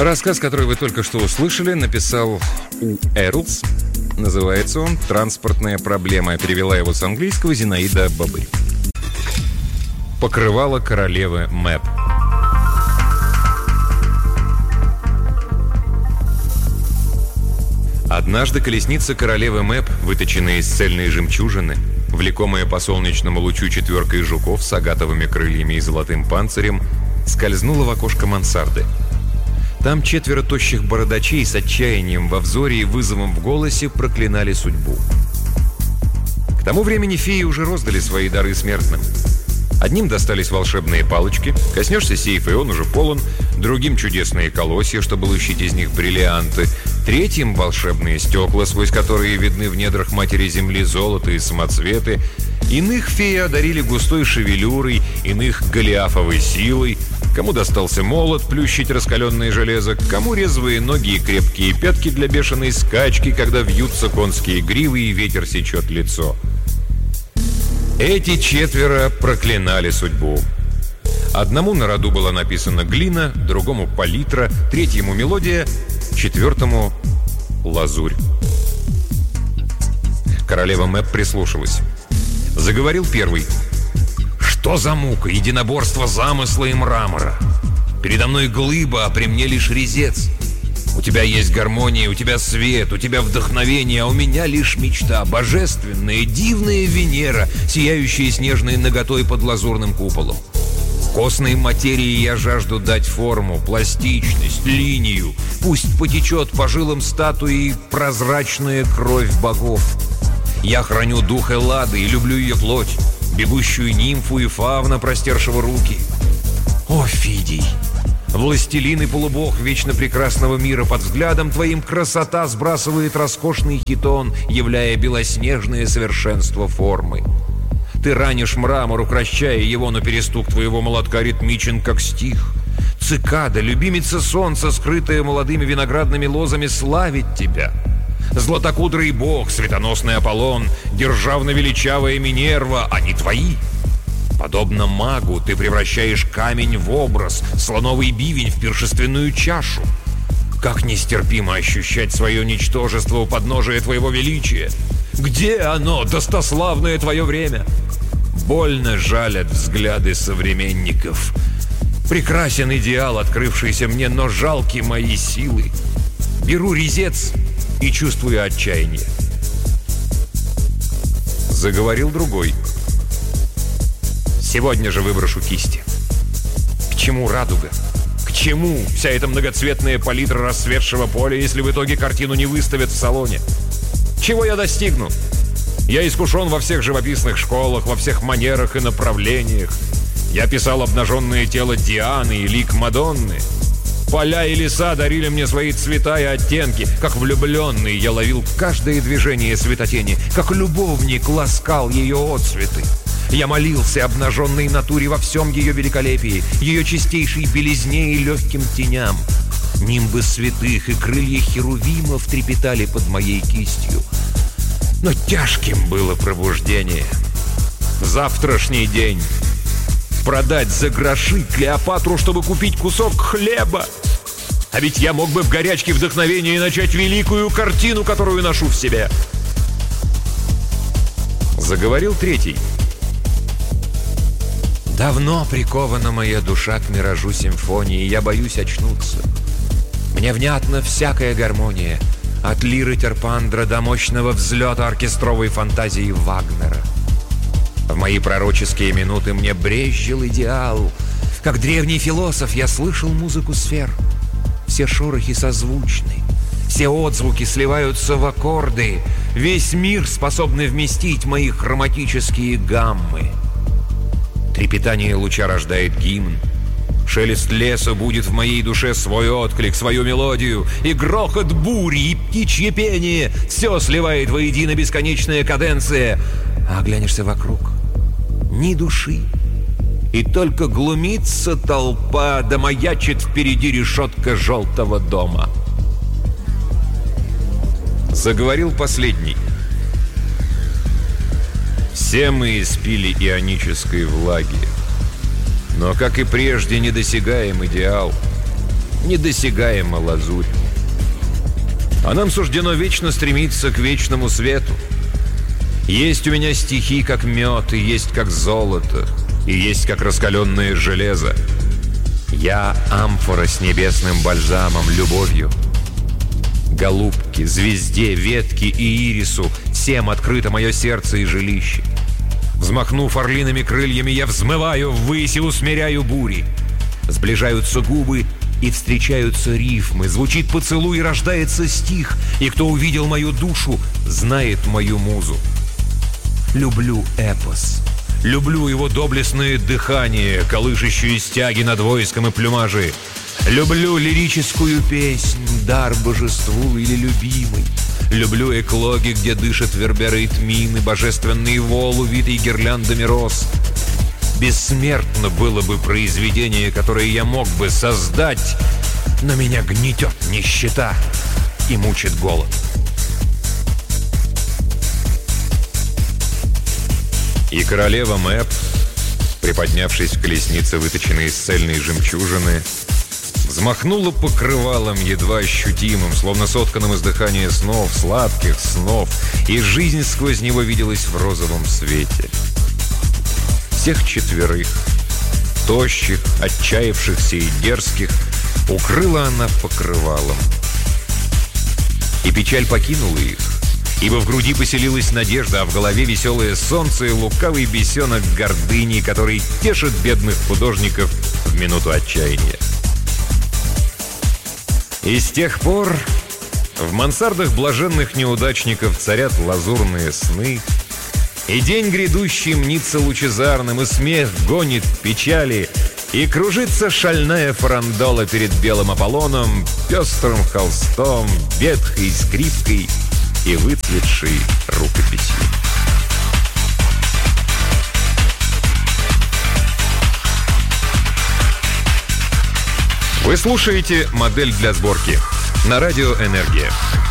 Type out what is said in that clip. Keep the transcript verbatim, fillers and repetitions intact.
Рассказ, который вы только что услышали, написал У. Эрлс. Называется он «Транспортная проблема». Перевела его с английского Зинаида Бобырь. Покрывало королевы Мэп. Однажды колесница королевы Мэп, выточенная из цельной жемчужины, влекомая по солнечному лучу четверкой жуков с агатовыми крыльями и золотым панцирем, скользнула в окошко мансарды. Там четверо тощих бородачей с отчаянием во взоре и вызовом в голосе проклинали судьбу. К тому времени феи уже роздали свои дары смертным. Одним достались волшебные палочки, коснешься сейфа, и он уже полон, другим чудесные колосья, чтобы лущить из них бриллианты, третьим волшебные стекла, сквозь которые видны в недрах матери земли золото и самоцветы, иных феи одарили густой шевелюрой, иных голиафовой силой, кому достался молот плющить раскаленное железо, кому резвые ноги и крепкие пятки для бешеной скачки, когда вьются конские гривы и ветер сечет лицо. Эти четверо проклинали судьбу. Одному на роду была написана глина, другому палитра, третьему мелодия, четвертому лазурь. Королева Мэп прислушалась. Заговорил первый. «Что за мука, единоборство замысла и мрамора? Передо мной глыба, а при мне лишь резец. У тебя есть гармония, у тебя свет, у тебя вдохновение, а у меня лишь мечта, божественная, дивная Венера, сияющая снежной наготой под лазурным куполом. Костной материи я жажду дать форму, пластичность, линию. Пусть потечет по жилам статуи прозрачная кровь богов. Я храню дух Эллады и люблю ее плоть, бегущую нимфу и фавна, простершего руки. О, Фидий! Властелин и полубог вечно прекрасного мира, под взглядом твоим красота сбрасывает роскошный хитон, являя белоснежное совершенство формы. Ты ранишь мрамор, укращая его, но перестук твоего молотка ритмичен, как стих. Цикада, любимица солнца, скрытая молодыми виноградными лозами, славит тебя. Златокудрый бог, светоносный Аполлон, державно-величавая Минерва, они твои. Подобно магу ты превращаешь камень в образ, слоновый бивень в пиршественную чашу. Как нестерпимо ощущать свое ничтожество у подножия твоего величия. Где оно, достославное твое время? Больно жалят взгляды современников. Прекрасен идеал, открывшийся мне, но жалки мои силы. Беру резец и чувствую отчаяние. Заговорил другой. Сегодня же выброшу кисти. К чему радуга? К чему вся эта многоцветная палитра расцветшего поля, если в итоге картину не выставят в салоне? Чего я достигну? Я искушен во всех живописных школах, во всех манерах и направлениях. Я писал обнаженное тело Дианы и лик Мадонны. Поля и леса дарили мне свои цвета и оттенки. Как влюбленный я ловил каждое движение светотени. Как любовник ласкал ее отцветы. Я молился обнаженной натуре во всем ее великолепии, ее чистейшей белизне и легким теням. Нимбы святых и крылья херувимов трепетали под моей кистью. Но тяжким было пробуждение. Завтрашний день. Продать за гроши Клеопатру, чтобы купить кусок хлеба. А ведь я мог бы в горячке вдохновения начать великую картину, которую ношу в себе. Заговорил третий. Давно прикована моя душа к миражу симфонии, и я боюсь очнуться. Мне внятна всякая гармония, от лиры Терпандра до мощного взлета оркестровой фантазии Вагнера. В мои пророческие минуты мне брезжил идеал. Как древний философ я слышал музыку сфер. Все шорохи созвучны, все отзвуки сливаются в аккорды. Весь мир способный вместить мои хроматические гаммы. Трепетание луча рождает гимн. Шелест леса будет в моей душе свой отклик, свою мелодию. И грохот бури, и птичье пение — все сливает воедино бесконечная каденция. А оглянешься вокруг — ни души. И только глумится толпа, да маячит впереди решетка желтого дома. Заговорил последний. Все мы испили ионической влаги. Но, как и прежде, недосягаем идеал. недосягаема лазурь. А нам суждено вечно стремиться к вечному свету. Есть у меня стихи, как мед, и есть как золото, и есть как раскаленное железо. Я амфора с небесным бальзамом, любовью. Голубке, звезде, ветке и ирису всем открыто мое сердце и жилище. Взмахнув орлиными крыльями, я взмываю ввысь и усмиряю бури. Сближаются губы и встречаются рифмы, звучит поцелуй и рождается стих, и кто увидел мою душу, знает мою музу. Люблю эпос, люблю его доблестное дыхание, колышущие стяги над войском и плюмажи. Люблю лирическую песнь, дар божеству или любимый. Люблю эклоги, где дышат верберы и тмины, божественный вол, увитый гирляндами роз. Бессмертно было бы произведение, которое я мог бы создать, но меня гнетет нищета и мучит голод. И королева Мэп, приподнявшись в колеснице, выточенной из цельной жемчужины, взмахнула покрывалом, едва ощутимым, словно сотканным из дыхания снов, сладких снов, и жизнь сквозь него виделась в розовом свете. Всех четверых, тощих, отчаявшихся и дерзких, укрыла она покрывалом. И печаль покинула их, ибо в груди поселилась надежда, а в голове веселое солнце и лукавый бесенок гордыни, который тешит бедных художников в минуту отчаяния. И с тех пор в мансардах блаженных неудачников царят лазурные сны, и день грядущий мнится лучезарным, и смех гонит печали, и кружится шальная фарандола перед белым Аполлоном, пестрым холстом, ветхой скрипкой и выцветшей рукописью. Вы слушаете «Модель для сборки» на радио «Энергия».